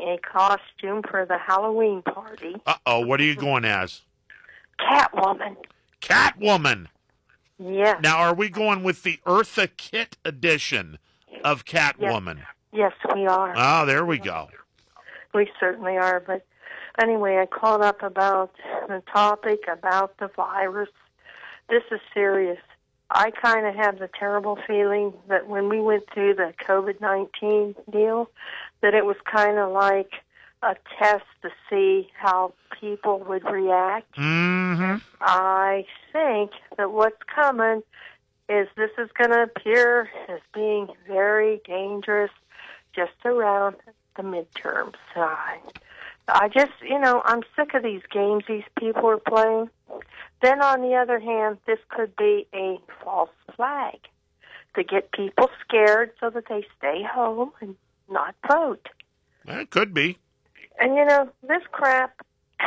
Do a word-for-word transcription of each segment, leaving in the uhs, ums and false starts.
a costume for the Halloween party. Uh-oh, what are you going as? Catwoman. Catwoman. Yes. Now, are we going with the Eartha Kitt edition of Catwoman? Yes, yes we are. Oh, there we go. We certainly are. But anyway, I called up about the topic about the virus. This is serious. I kind of have the terrible feeling that when we went through the COVID nineteen deal, that it was kind of like a test to see how people would react. Mm-hmm. I think that what's coming is this is going to appear as being very dangerous just around the midterm side. I just, you know, I'm sick of these games these people are playing. Then, on the other hand, this could be a false flag to get people scared so that they stay home and not vote. It could be. And, you know, this crap,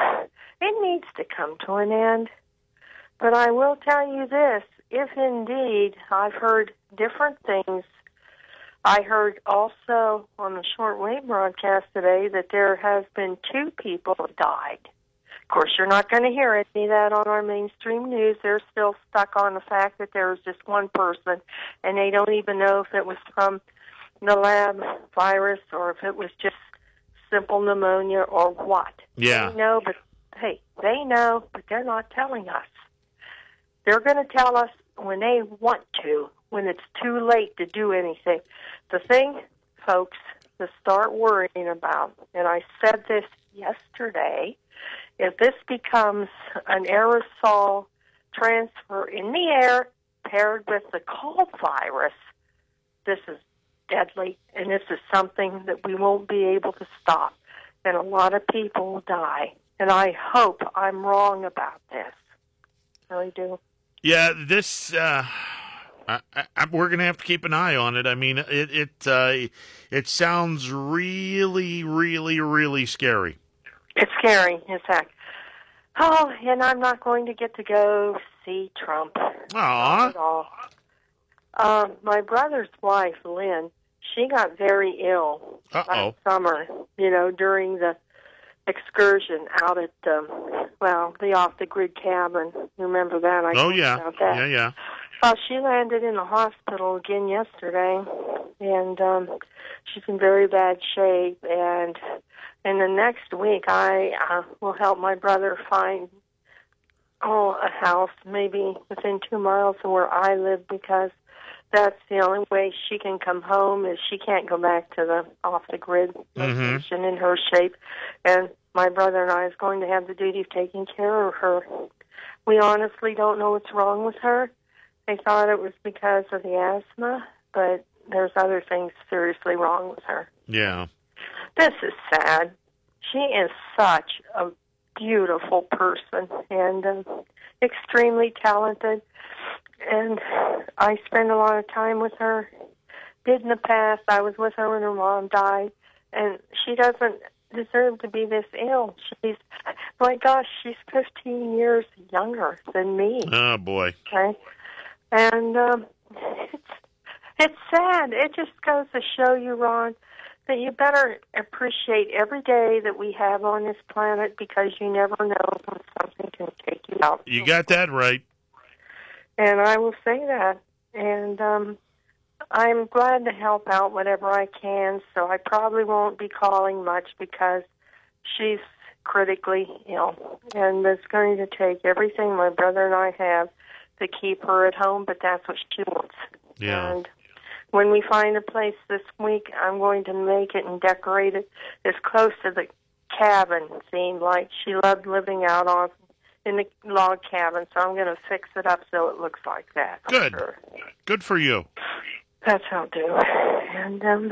it needs to come to an end. But I will tell you this, if indeed I've heard different things, I heard also on the shortwave broadcast today that there has been two people who died. Of course, you're not going to hear any of that on our mainstream news. They're still stuck on the fact that there was just one person, and they don't even know if it was from the lab virus or if it was just simple pneumonia or what. Yeah. They know, but hey, they know, but they're not telling us. They're going to tell us when they want to, when it's too late to do anything. The thing, folks, to start worrying about, and I said this yesterday, if this becomes an aerosol transfer in the air paired with the cold virus, this is deadly, and this is something that we won't be able to stop, and a lot of people will die. And I hope I'm wrong about this. I really do. Yeah, this, uh, I, I, we're going to have to keep an eye on it. I mean, it it, uh, it sounds really, really, really scary. It's scary, in fact. Oh, and I'm not going to get to go see Trump. Aww. Not at all. Um, my brother's wife, Lynn, she got very ill Uh-oh. last summer, you know, during the excursion out at, um, well, the off-the-grid cabin. Remember that? I Oh, yeah. About that. Yeah, yeah. Well, she landed in the hospital again yesterday, and um, she's in very bad shape. And in the next week, I uh, will help my brother find oh a house maybe within two miles of where I live, because that's the only way she can come home. Is she can't go back to the off-the-grid location Mm-hmm. in her shape. And my brother and I is going to have the duty of taking care of her. We honestly don't know what's wrong with her. They thought it was because of the asthma, but there's other things seriously wrong with her. Yeah. This is sad. She is such a beautiful person and uh, extremely talented. And I spend a lot of time with her. Did in the past. I was with her when her mom died. And she doesn't deserve to be this ill. She's, my gosh, she's fifteen years younger than me. Oh, boy. Okay? And um, it's, it's sad. It just goes to show you, Ron, that you better appreciate every day that we have on this planet, because you never know when something can take you out. You got that right. And I will say that. And um, I'm glad to help out whatever I can, so I probably won't be calling much because she's critically ill. And it's going to take everything my brother and I have to keep her at home, but that's what she wants. Yeah. And when we find a place this week, I'm going to make it and decorate it as close to the cabin seemed like. She loved living out on in the log cabin, so I'm going to fix it up so it looks like that. Good. Sure. Good for you. That's how I'll do. And um,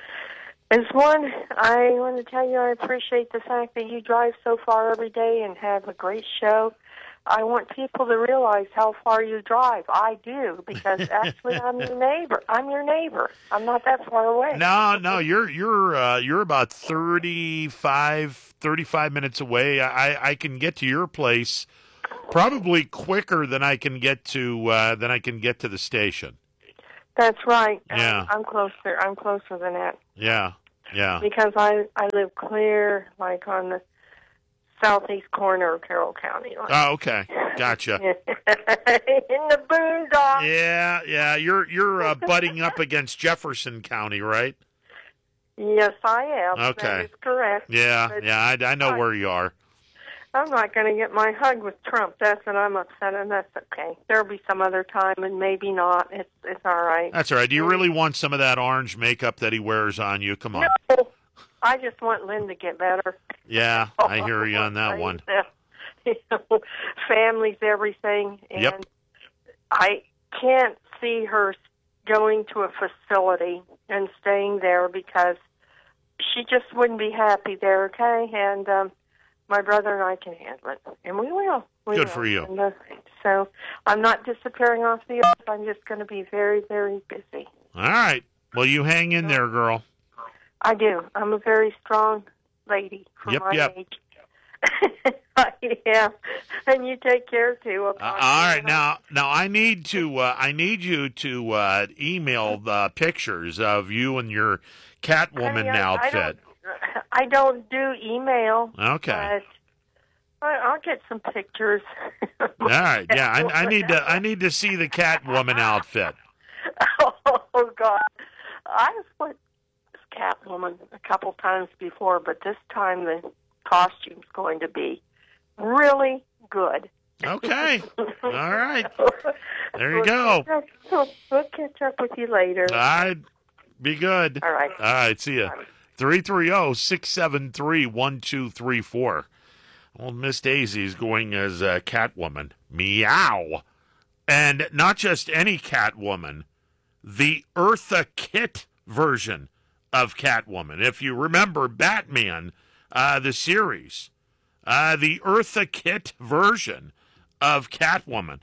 as one, I want to tell you I appreciate the fact that you drive so far every day and have a great show. I want people to realize how far you drive. I do, because actually I'm your neighbor. I'm your neighbor. I'm not that far away. No, no, you're you're uh, you're about thirty-five, thirty-five minutes away. I, I can get to your place probably quicker than I can get to uh, than I can get to the station. That's right. Yeah. I'm closer. I'm closer than that. Yeah. Yeah. Because I, I live clear, like, on the southeast corner of Carroll County. Like. Oh, okay. Gotcha. In the boondocks. Yeah, yeah. You're you're uh, butting up against Jefferson County, right? Yes, I am. Okay. That is correct. Yeah, But yeah. I, I know I, where you are. I'm not going to get my hug with Trump. That's what I'm upset, and that's okay. There'll be some other time, and maybe not. It's it's all right. That's all right. Do you really want some of that orange makake that he wears on you? Come on. No, I just want Lynn to get better. Yeah, I hear you on that one. You know, family's everything, and Yep. I can't see her going to a facility and staying there because she just wouldn't be happy there, okay? And um, my brother and I can handle it, and we will. We Good will. for you. And, uh, so I'm not disappearing off the earth. I'm just going to be very, very busy. All right. Well, you hang in there, girl. I do. I'm a very strong lady for Yep, my yep. age. I am, and you take care too. Uh, all right, now, now I need to, uh, I need you to uh, email the pictures of you and your Catwoman Honey, I, outfit. I don't, I don't do email. Okay. But I- I'll get some pictures. All right, yeah, I, I need to, I need to see the Catwoman outfit. Oh God, I've put Catwoman a couple times before, but this time the costume's going to be really good. Okay. All right. There you We'll go. catch up- We'll, we'll catch up with you later. All right. Be good. All right. All right. See ya. three three zero, six seven three, one two three four. Well, Miss Daisy's going as uh, Catwoman. Meow. And not just any Catwoman, the Eartha Kitt version of Catwoman. If you remember Batman, uh, the series, uh, the Eartha Kitt version of Catwoman.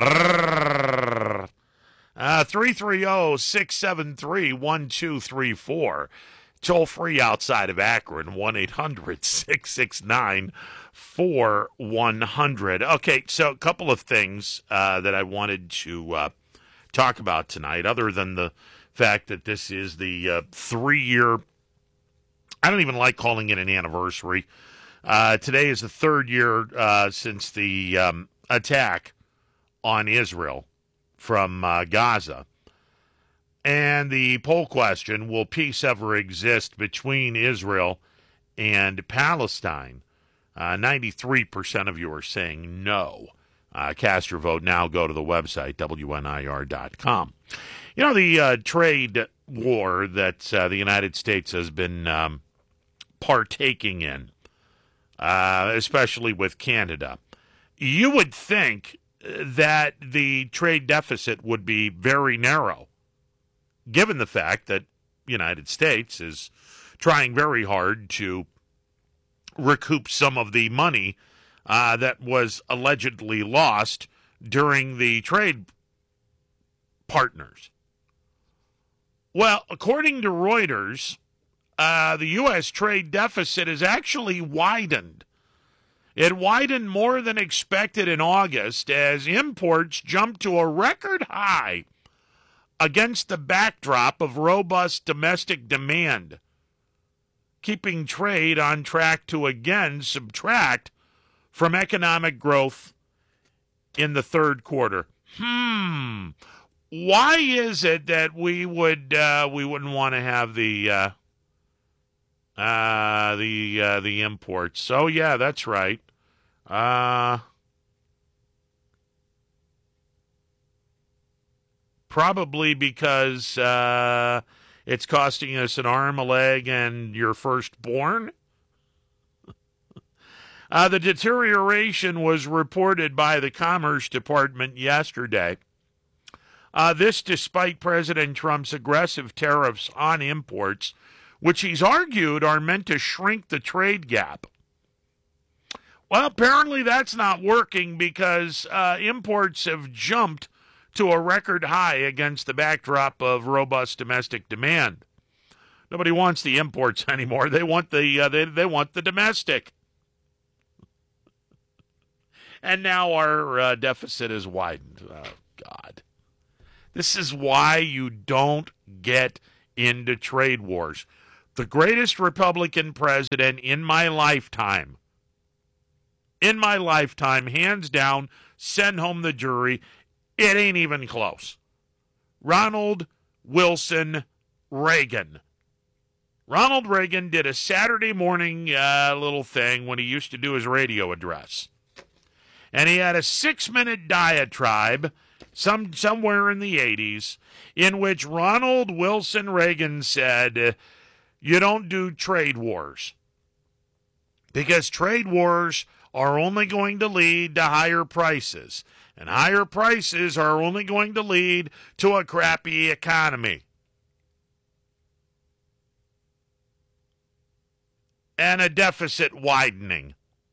Uh, three three zero, six seven three, one two three four. Toll free outside of Akron, one eight hundred, six six nine, four one zero zero. Okay, so a couple of things uh, that I wanted to uh, talk about tonight, other than the fact that this is the uh, three-year, I don't even like calling it an anniversary. Uh, today is the third year uh, since the um, attack on Israel from uh, Gaza. And the poll question, will peace ever exist between Israel and Palestine? Uh, ninety-three percent of you are saying no. Uh, cast your vote now. Go to the website, W N I R dot com. You know, the uh, trade war that uh, the United States has been um, partaking in, uh, especially with Canada, you would think that the trade deficit would be very narrow, given the fact that the United States is trying very hard to recoup some of the money uh, that was allegedly lost during the trade partners. Well, according to Reuters, uh, the U S trade deficit has actually widened. It widened more than expected in August as imports jumped to a record high against the backdrop of robust domestic demand, keeping trade on track to again subtract from economic growth in the third quarter. Hmm. Why is it that we would uh, we wouldn't want to have the uh, uh, the uh, the imports? Oh yeah, that's right. Uh, probably because uh, it's costing us an arm, a leg, and your firstborn. uh, the deterioration was reported by the Commerce Department yesterday. Uh, this despite President Trump's aggressive tariffs on imports, which he's argued are meant to shrink the trade gap. Well, apparently that's not working because uh, imports have jumped to a record high against the backdrop of robust domestic demand. Nobody wants the imports anymore. They want the uh, they they want the domestic. And now our uh, deficit is widened. Oh, God. This is why you don't get into trade wars. the greatest Republican president in my lifetime. In my lifetime, hands down, send home the jury. It ain't even close. Ronald Wilson Reagan. Ronald Reagan did a Saturday morning uh, little thing when he used to do his radio address. And he had a six-minute diatribe some somewhere in the eighties in which Ronald Wilson Reagan said, you don't do trade wars. Because trade wars are only going to lead to higher prices. And higher prices are only going to lead to a crappy economy. And a deficit widening.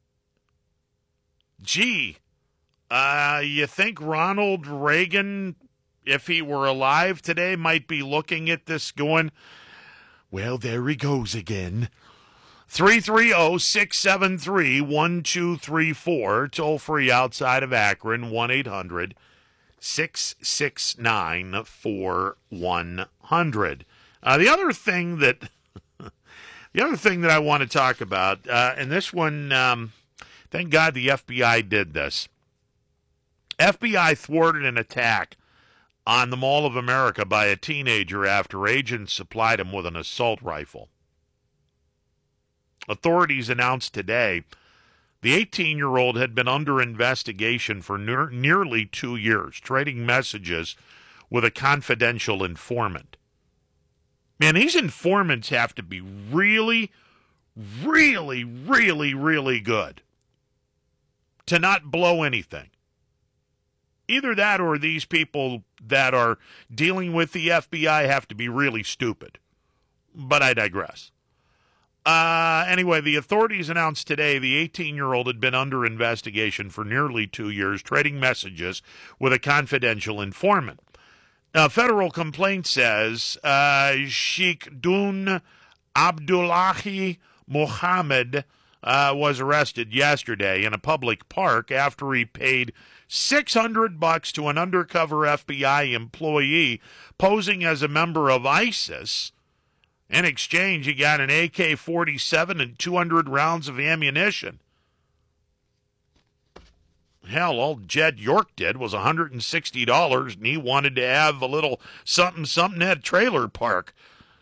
Gee, uh, you think Ronald Reagan, if he were alive today, might be looking at this going, well, there he goes again. three three zero, six seven three, one two three four, toll free outside of Akron, one eight hundred, six six nine, four one zero zero. Uh, the other thing that the other thing that I want to talk about, uh, and this one, um, thank God the F B I did this. F B I thwarted an attack on the Mall of America by a teenager after agents supplied him with an assault rifle. Authorities announced today the eighteen-year-old had been under investigation for ne- nearly two years, trading messages with a confidential informant. Man, these informants have to be really, really, really, really good to not blow anything. Either that or these people that are dealing with the F B I have to be really stupid. But I digress. Uh, anyway, the authorities announced today the eighteen-year-old had been under investigation for nearly two years, trading messages with a confidential informant. A federal complaint says uh, Sheikh Dun Abdullahi Mohammed uh, was arrested yesterday in a public park after he paid six hundred bucks to an undercover F B I employee posing as a member of ISIS. In exchange, he got an A K forty-seven and two hundred rounds of ammunition. Hell, all Jed York did was one hundred sixty dollars, and he wanted to have a little something-something at trailer park.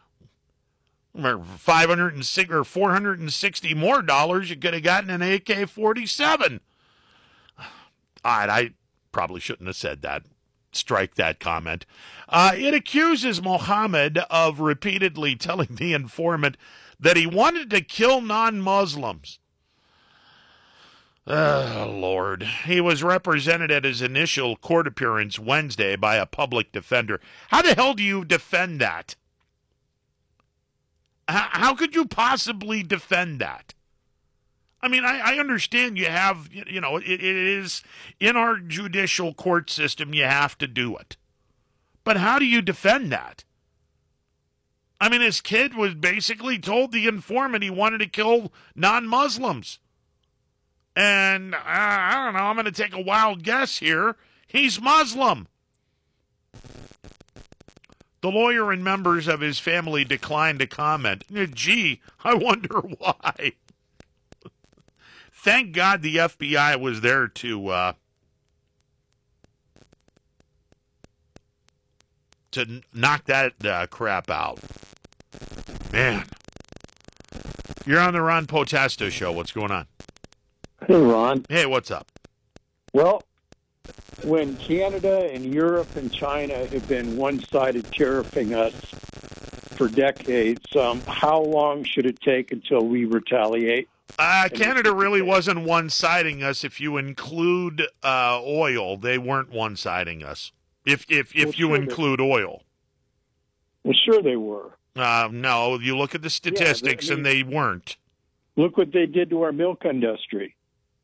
five hundred six or four hundred sixty more dollars, you could have gotten an A K forty-seven. All right, I probably shouldn't have said that. Strike that comment. Uh, it accuses Mohammed of repeatedly telling the informant that he wanted to kill non-Muslims. Oh, Lord. He was represented at his initial court appearance Wednesday by a public defender. How the hell do you defend that? H- how could you possibly defend that? I mean, I, I understand you have, you know, it, it is in our judicial court system, you have to do it. But how do you defend that? I mean, his kid was basically told the informant he wanted to kill non-Muslims. And, uh, I don't know, I'm going to take a wild guess here. He's Muslim. The lawyer and members of his family declined to comment. Gee, I wonder why. Thank God the F B I was there to uh, to knock that uh, crap out. Man, you're on the Ron Potesta show. What's going on? Hey, Ron. Hey, what's up? Well, when Canada and Europe and China have been one-sided tariffing us for decades, um, how long should it take until we retaliate? Uh, Canada really wasn't one-siding us. If you include uh, oil, they weren't one-siding us. If if if well, you sure include they, oil, well, sure they were. Uh, no, you look at the statistics, yeah, I mean, and they weren't. Look what they did to our milk industry.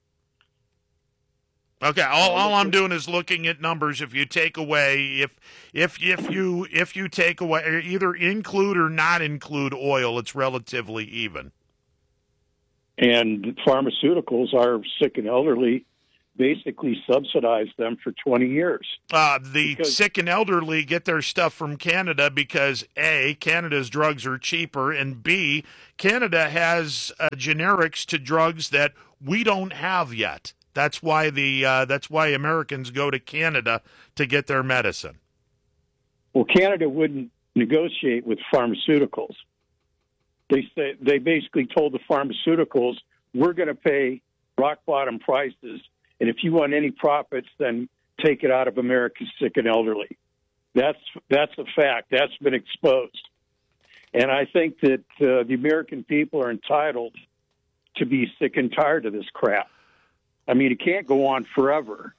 Okay, all, all I'm doing is looking at numbers. If you take away, if if if you if you take away, either include or not include oil, it's relatively even. And pharmaceuticals, our sick and elderly basically subsidized them for twenty years. Uh, the Because- sick and elderly get their stuff from Canada because, A, Canada's drugs are cheaper, and B, Canada has uh, generics to drugs that we don't have yet. That's why the uh, that's why Americans go to Canada to get their medicine. Well, Canada wouldn't negotiate with pharmaceuticals. They say they basically told the pharmaceuticals, "We're going to pay rock bottom prices, and if you want any profits, then take it out of America's sick and elderly." That's that's a fact. That's been exposed, and I think that uh, the American people are entitled to be sick and tired of this crap. I mean, it can't go on forever.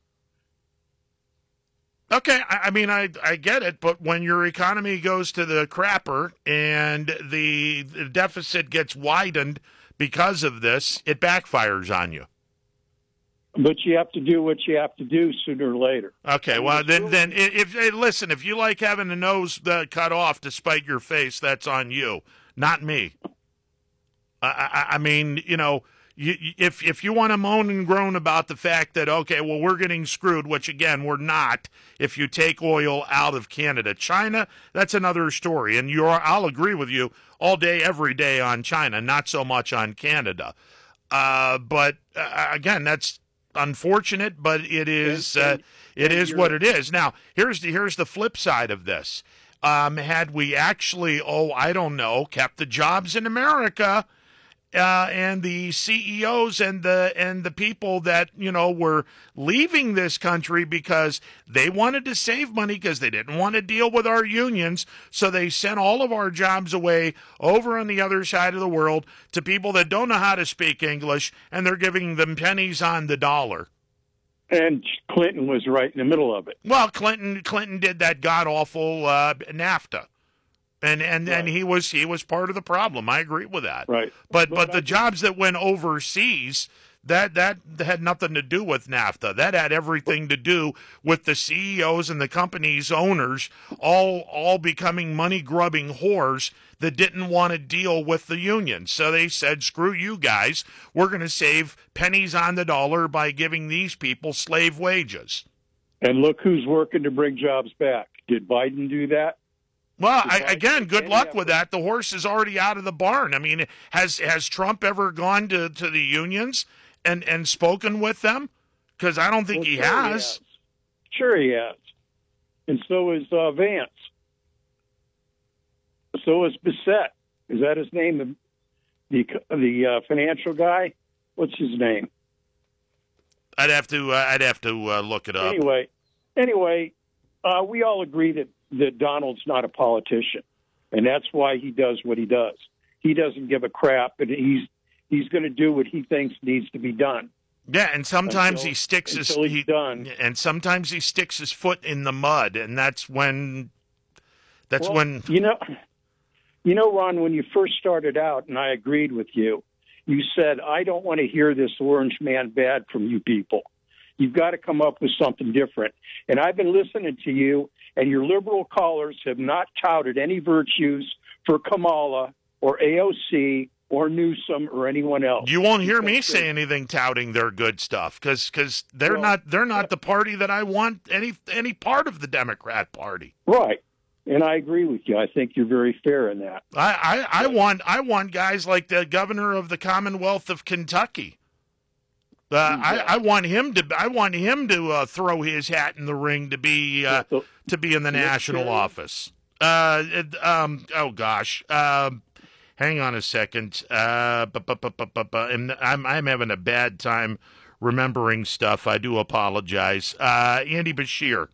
Okay, I, I mean, I I get it, but when your economy goes to the crapper and the, the deficit gets widened because of this, it backfires on you. But you have to do what you have to do sooner or later. Okay, well then, then if, if listen, if you like having the nose uh, cut off to spite your face, that's on you, not me. I, I, I mean, you know, you, if if you want to moan and groan about the fact that okay, well we're getting screwed, which again we're not. If you take oil out of Canada, China, that's another story, and you're I'll agree with you all day, every day on China, not so much on Canada. Uh, but uh, again, that's unfortunate, but it is uh, it is what it is. Now, here's the here's the flip side of this. Um, had we actually, oh, I don't know, kept the jobs in America, uh, and the C E Os and the and the people that you know were leaving this country because they wanted to save money because they didn't want to deal with our unions, so they sent all of our jobs away over on the other side of the world to people that don't know how to speak English, and they're giving them pennies on the dollar. And Clinton was right in the middle of it. Well, Clinton Clinton did that god awful uh, NAFTA. And and, Right. and he was he was part of the problem. I agree with that. Right. But but, But the I- jobs that went overseas, that that had nothing to do with NAFTA. That had everything to do with the C E Os and the company's owners all all becoming money grubbing whores that didn't want to deal with the union. So they said, "Screw you guys. We're going to save pennies on the dollar by giving these people slave wages." And look who's working to bring jobs back. Did Biden do that? Well, I, Biden again, did good any luck with effort. that. The horse is already out of the barn. I mean, has has Trump ever gone to, to the unions and, and spoken with them? Because I don't think Well, he, sure has. Sure he has. And so is uh, Vance. So is Bissett. Is that his name? The the uh, financial guy? What's his name? I'd have to uh, I'd have to uh, look it up. Anyway, anyway, uh, we all agree that, that Donald's not a politician, and that's why he does what he does. He doesn't give a crap, and he's he's going to do what he thinks needs to be done. Yeah, and sometimes Until- he sticks his until he's he- done. and sometimes he sticks his foot in the mud, and that's when that's Well, when you know, you know, Ron, when you first started out, and I agreed with you, you said, "I don't want to hear this orange man bad from you people. You've got to come up with something different." And I've been listening to you, and your liberal callers have not touted any virtues for Kamala or A O C or Newsom or anyone else. you won't hear me Because say anything touting their good stuff because because they're Well, not they're not the party that I want any any part of the Democrat Party. Right. And I agree with you. I think you're very fair in that. I, I, I want I want guys like the governor of the Commonwealth of Kentucky. Uh, I, I want him to I want him to uh, throw his hat in the ring to be uh, So- to be in the national Perry? office. Uh, it- um, oh gosh, um, hang on a second. Uh, bu- bu- bu- bu- bu- bu- and I'm I'm having a bad time remembering stuff. I do apologize. Uh, Andy Bashir.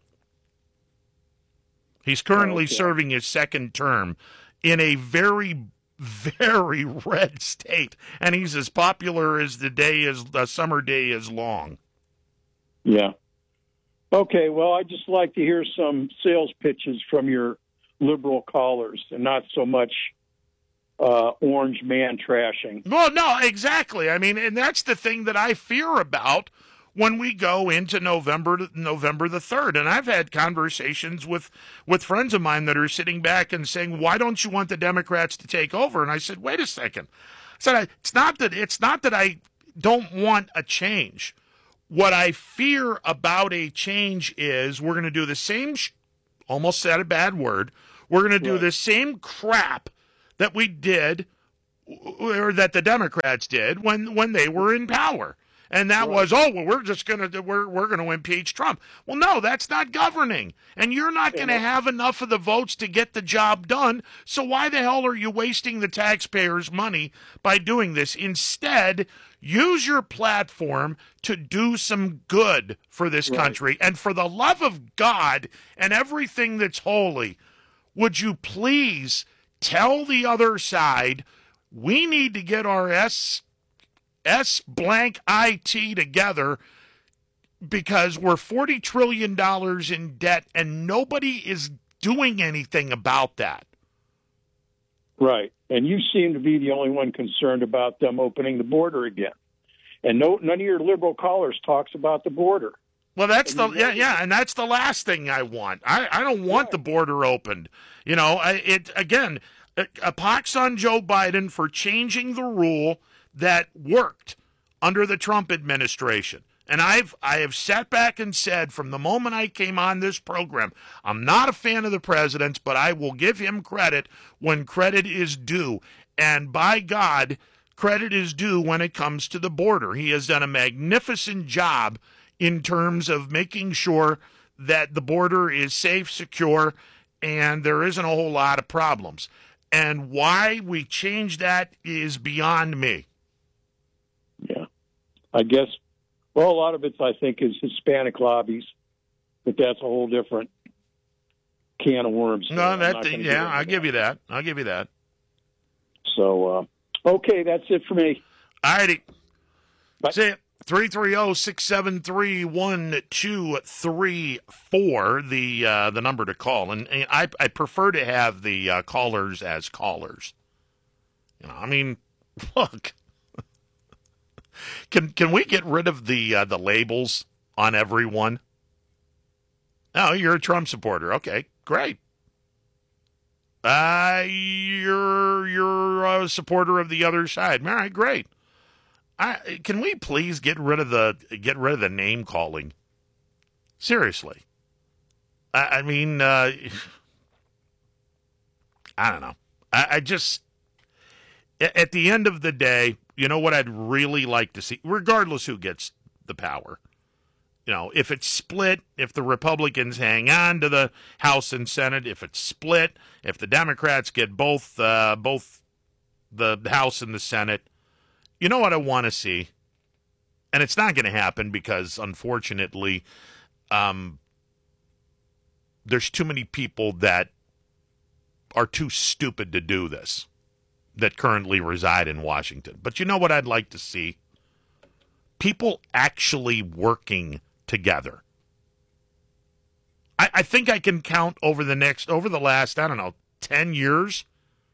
He's currently Okay. serving his second term in a very, very red state, and he's as popular as the day is the summer day is long. Yeah. Okay, well, I'd just like to hear some sales pitches from your liberal callers and not so much uh, orange man trashing. Well, no, exactly. I mean, and that's the thing that I fear about when we go into November November the third. And I've had conversations with, with friends of mine that are sitting back and saying, "Why don't you want the Democrats to take over?" And I said, "Wait a second." I said, "It's not that it's not that I don't want a change. What I fear about a change is we're going to do the same, sh- almost said a bad word, we're going to do Right. the same crap that we did, or that the Democrats did when, when they were in power. And that Right. was, oh, well, we're just going to we're we're going to impeach Trump. Well, no, that's not governing. And you're not going to have enough of the votes to get the job done. So why the hell are you wasting the taxpayers' money by doing this? Instead, use your platform to do some good for this Right. country. And for the love of God and everything that's holy, would you please tell the other side we need to get our S S blank I T together because we're forty trillion dollars in debt and nobody is doing anything about that. Right. And you seem to be the only one concerned about them opening the border again. And no, none of your liberal callers talks about the border. Well, that's the yeah, yeah, and that's the last thing I want. I, I don't want the border opened. You know, I, it again, a, a pox on Joe Biden for changing the rule that worked under the Trump administration. And I've I have sat back and said from the moment I came on this program, I'm not a fan of the president's, but I will give him credit when credit is due. And by God, credit is due when it comes to the border. He has done a magnificent job in terms of making sure that the border is safe, secure, and there isn't a whole lot of problems. And why we changed that is beyond me. Yeah. I guess, well, a lot of it, I think, is Hispanic lobbies, but that's a whole different can of worms. No, I'm not that gonna get yeah, into I'll that. give you that. I'll give you that. So, uh, okay, that's it for me. All righty. Bye. See ya. three three zero, six seven three, one two three four, the uh, the number to call. And, and I I prefer to have the uh, callers as callers. You know, I mean, look. Can can we get rid of the uh, the labels on everyone? Oh, you're a Trump supporter. Okay, great. Uh, you're you're a supporter of the other side. All right, great. I, can we please get rid of the get rid of the name calling? Seriously. I, I mean, uh, I don't know. I, I just at the end of the day, you know what I'd really like to see, regardless who gets the power. You know, if it's split, if the Republicans hang on to the House and Senate, if it's split, if the Democrats get both uh, both the House and the Senate, you know what I want to see? And it's not going to happen because, unfortunately, um, there's too many people that are too stupid to do this that currently reside in Washington. But you know what I'd like to see? People actually working together. I, I think I can count over the next, over the last, I don't know, ten years.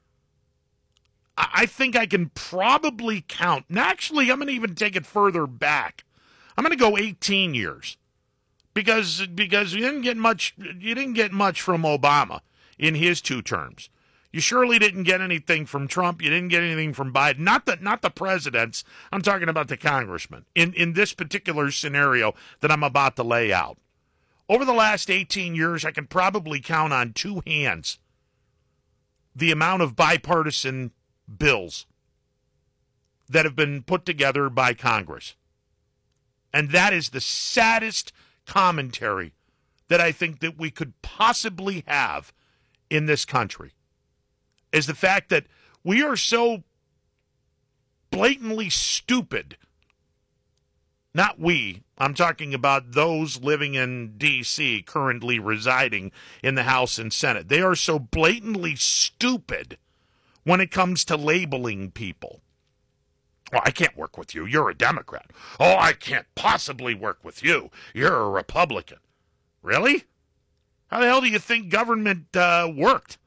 I, I think I can probably count. And actually, I'm going to even take it further back. I'm going to go eighteen years. Because because you didn't get much you didn't get much from Obama in his two terms. You surely didn't get anything from Trump. You didn't get anything from Biden. Not the not the presidents. I'm talking about the congressmen in, in this particular scenario that I'm about to lay out. Over the last eighteen years, I can probably count on two hands the amount of bipartisan bills that have been put together by Congress. And that is the saddest commentary that I think that we could possibly have in this country, is the fact that we are so blatantly stupid. Not we. I'm talking about those living in D C, currently residing in the House and Senate. They are so blatantly stupid when it comes to labeling people. Oh, I can't work with you. You're a Democrat. Oh, I can't possibly work with you. You're a Republican. Really? How the hell do you think government uh, worked?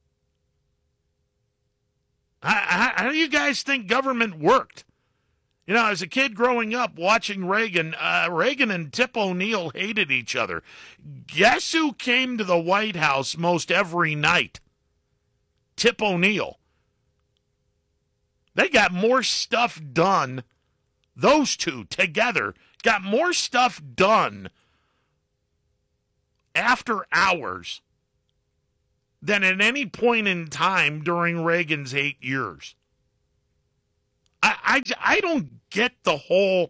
How, how do you guys think government worked? You know, as a kid growing up watching Reagan, uh, Reagan and Tip O'Neill hated each other. Guess who came to the White House most every night? Tip O'Neill. They got more stuff done those two together got more stuff done after hours than at any point in time during Reagan's eight years. I, I, I don't get the whole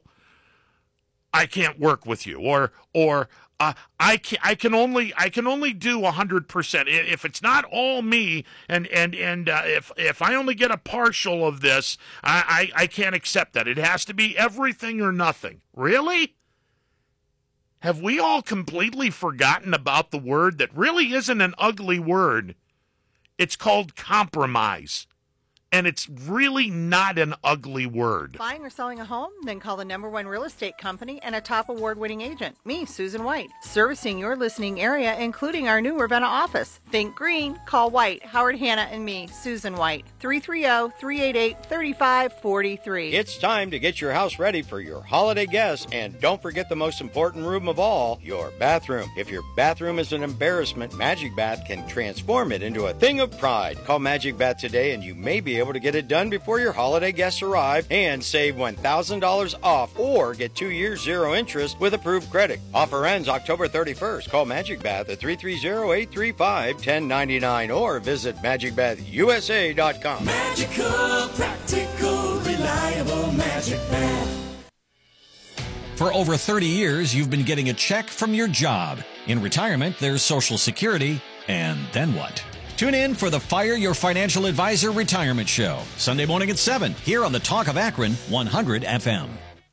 I can't work with you or or uh, I can I can only I can only do one hundred percent. If it's not all me and and and uh, if if I only get a partial of this, I, I I can't accept that. It has to be everything or nothing. Really? Have we all completely forgotten about the word that really isn't an ugly word? It's called compromise. And it's really not an ugly word. Buying or selling a home? Then call the number one real estate company and a top award-winning agent, me, Susan White, servicing your listening area, including our new Ravenna office. Think green, call White, Howard Hanna, and me, Susan White, three three zero, three eight eight, three five four three. It's time to get your house ready for your holiday guests, and don't forget the most important room of all, your bathroom. If your bathroom is an embarrassment, Magic Bath can transform it into a thing of pride. Call Magic Bath today, and you may be able to get it done before your holiday guests arrive and save one thousand dollars off or get two years zero interest with approved credit. Offer ends October thirty-first. Call Magic Bath at three three zero, eight three five, one zero nine nine or visit magic bath u s a dot com. Magical, practical, reliable Magic Bath. For over thirty years, you've been getting a check from your job. In retirement, there's Social Security, and then what? Tune in for the Fire Your Financial Advisor Retirement Show, Sunday morning at seven, here on the Talk of Akron, one hundred F M.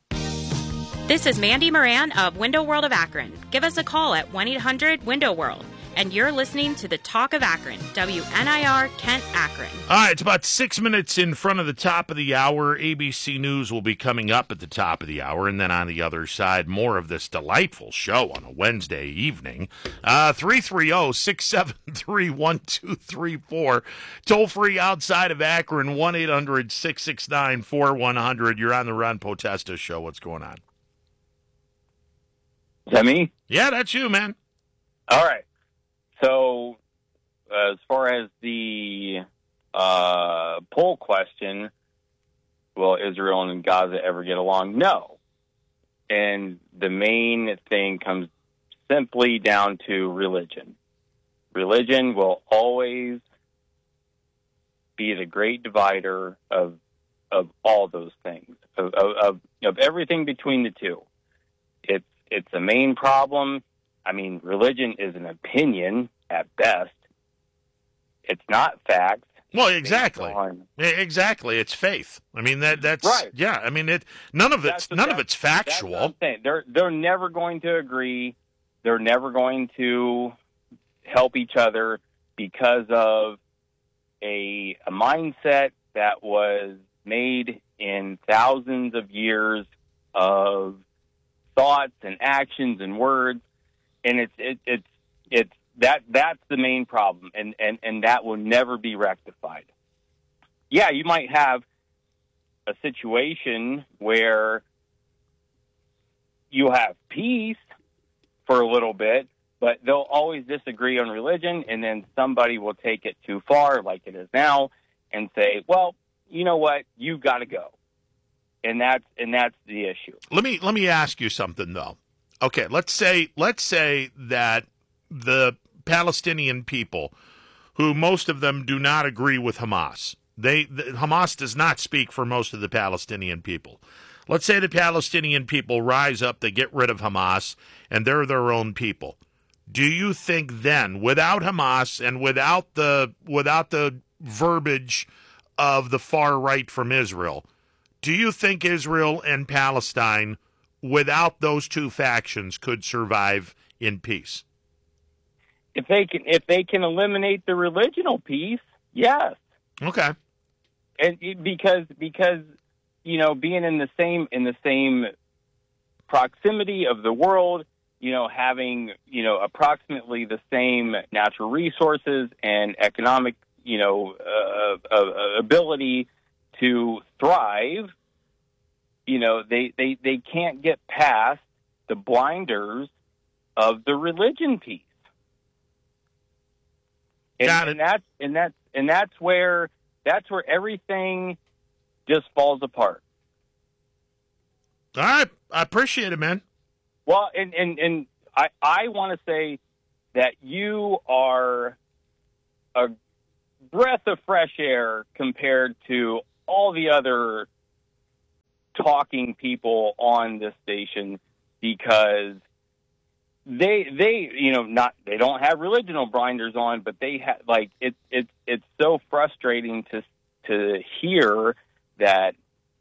This is Mandy Moran of Window World of Akron. Give us a call at one eight hundred window world. And you're listening to the Talk of Akron, W N I R Kent Akron. All right, it's about six minutes in front of the top of the hour. A B C News will be coming up at the top of the hour, and then on the other side, more of this delightful show on a Wednesday evening. Uh, three three zero, six seven three, one two three four. Toll free outside of Akron, one eight hundred, six six nine, four one zero zero. You're on the Ron Potesta Show. What's going on? Is that me? Yeah, that's you, man. All right. So, as far as the uh, poll question, will Israel and Gaza ever get along? No. And the main thing comes simply down to religion. Religion will always be the great divider of of all those things, of of, of everything between the two. It's it's the main problem. I mean, religion is an opinion at best. It's not fact. Well, exactly. On, exactly. It's faith. I mean, that that's right. Yeah. I mean, it. None of it's that's, none that's, of it's factual. That's what I'm saying. They're they're never going to agree. They're never going to help each other because of a a mindset that was made in thousands of years of thoughts and actions and words. And it's it, it's it's that that's the main problem, and, and, and that will never be rectified. Yeah, you might have a situation where you have peace for a little bit, but they'll always disagree on religion, and then somebody will take it too far, like it is now, and say, "Well, you know what? You've got to go," and that's and that's the issue. Let me let me ask you something though. Okay, let's say let's say that the Palestinian people, who most of them do not agree with Hamas, they the, Hamas does not speak for most of the Palestinian people. Let's say the Palestinian people rise up, they get rid of Hamas, and they're their own people. Do you think then, without Hamas and without the without the verbiage of the far right from Israel, do you think Israel and Palestine, without those two factions, could survive in peace? If they can, if they can eliminate the religional piece, yes. Okay. And it, because because you know, being in the same in the same proximity of the world, you know, having you know approximately the same natural resources and economic, you know, uh, uh, ability to thrive. You know, they, they, they can't get past the blinders of the religion piece. And, Got it. and that's and that's and that's where that's where everything just falls apart. All right. I appreciate it, man. Well, and, and, and I, I want to say that you are a breath of fresh air compared to all the other talking people on this station, because they they you know not they don't have religional blinders on, but they have like it's it's it's so frustrating to to hear that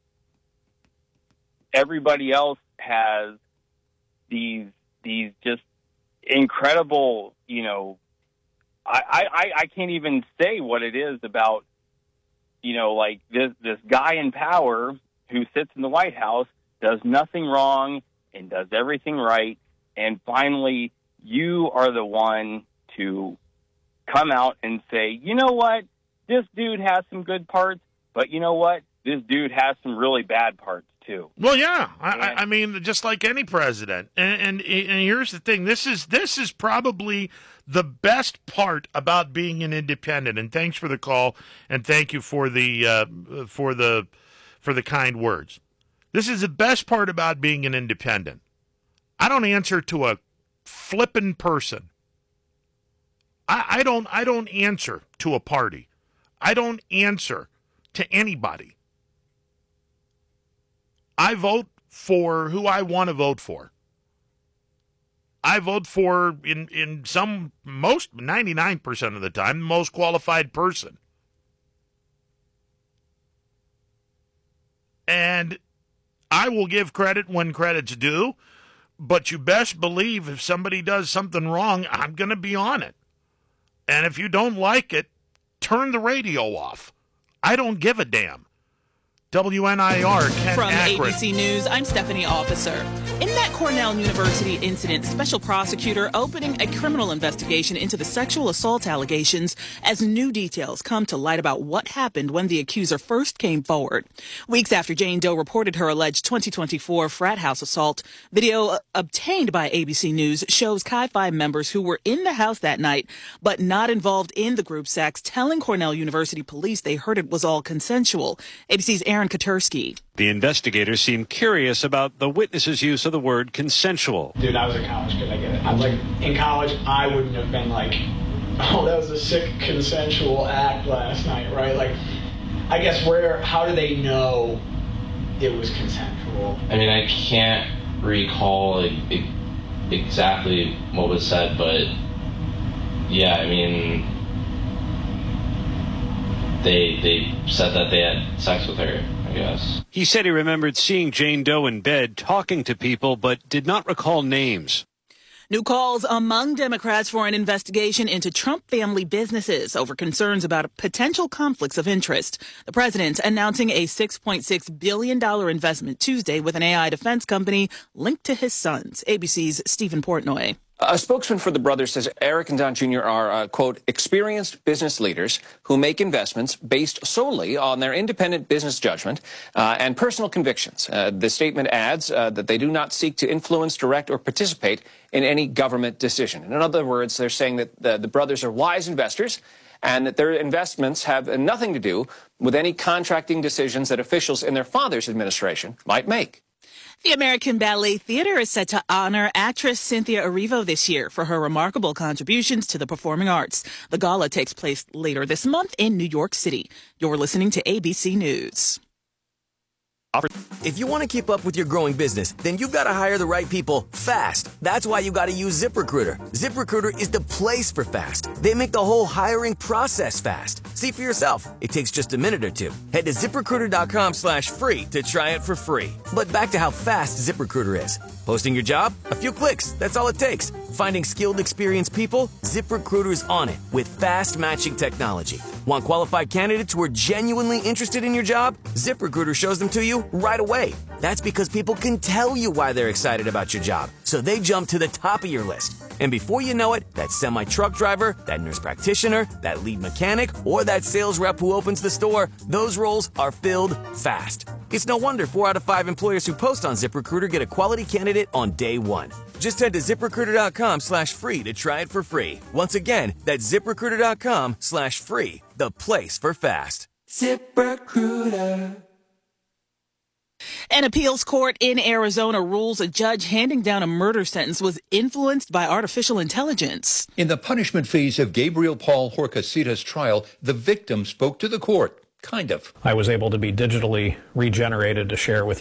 everybody else has these these just incredible, you know, I, I, I can't even say what it is about, you know, like this this guy in power who sits in the White House, does nothing wrong and does everything right, and finally you are the one to come out and say, you know what, this dude has some good parts, but you know what, this dude has some really bad parts too. Well, yeah, I, I mean, just like any president. And, and and here's the thing: this is this is probably the best part about being an independent. And thanks for the call, and thank you for the uh, for the for the kind words. This is the best part about being an independent. I don't answer to a flippin' person. I, I don't I don't answer to a party. I don't answer to anybody. I vote for who I want to vote for. I vote for, in, in some, most, ninety-nine percent of the time, the most qualified person. And I will give credit when credit's due, but you best believe if somebody does something wrong, I'm going to be on it. And if you don't like it, turn the radio off. I don't give a damn. W N I R, Kent From Akron. A B C News, I'm Stephanie Officer. In that Cornell University incident, special prosecutor opening a criminal investigation into the sexual assault allegations as new details come to light about what happened when the accuser first came forward. Weeks after Jane Doe reported her alleged twenty twenty-four frat house assault, video obtained by A B C News shows Chi Phi members who were in the house that night but not involved in the group sex telling Cornell University police they heard it was all consensual. A B C's Aaron Katersky. The investigators seem curious about the witness's use of the word consensual. Dude, I was a college kid, I get it. I'm like, in college, I wouldn't have been like, oh, that was a sick consensual act last night, right? Like, I guess where, how do they know it was consensual? I mean, I can't recall like, exactly what was said, but yeah, I mean, they they said that they had sex with her, I guess. He said he remembered seeing Jane Doe in bed talking to people, but did not recall names. New calls among Democrats for an investigation into Trump family businesses over concerns about potential conflicts of interest. The president announcing a six point six billion dollars investment Tuesday with an A I defense company linked to his sons. A B C's Stephen Portnoy. A spokesman for the brothers says Eric and Don Junior are, uh, quote, experienced business leaders who make investments based solely on their independent business judgment uh, and personal convictions. Uh, the statement adds uh, that they do not seek to influence, direct, or participate in any government decision. In other words, they're saying that the, the brothers are wise investors and that their investments have nothing to do with any contracting decisions that officials in their father's administration might make. The American Ballet Theatre is set to honor actress Cynthia Erivo this year for her remarkable contributions to the performing arts. The gala takes place later this month in New York City. You're listening to A B C News. If you want to keep up with your growing business, then you've got to hire the right people fast. That's why you got to use ZipRecruiter. ZipRecruiter is the place for fast. They make the whole hiring process fast. See for yourself. It takes just a minute or two. Head to ZipRecruiter.com slash free to try it for free. But back to how fast ZipRecruiter is. Posting your job? A few clicks. That's all it takes. Finding skilled, experienced people? ZipRecruiter's on it with fast matching technology. Want qualified candidates who are genuinely interested in your job? ZipRecruiter shows them to you right away. That's because people can tell you why they're excited about your job, so they jump to the top of your list. And before you know it, that semi-truck driver, that nurse practitioner, that lead mechanic, or that sales rep who opens the store, those roles are filled fast. It's no wonder four out of five employers who post on ZipRecruiter get a quality candidate on day one. Just head to ZipRecruiter.com slash free to try it for free. Once again, that's ZipRecruiter.com slash free, the place for fast. ZipRecruiter. An appeals court in Arizona rules a judge handing down a murder sentence was influenced by artificial intelligence. In the punishment phase of Gabriel Paul Horcasitas' trial, the victim spoke to the court. Kind of. I was able to be digitally regenerated to share with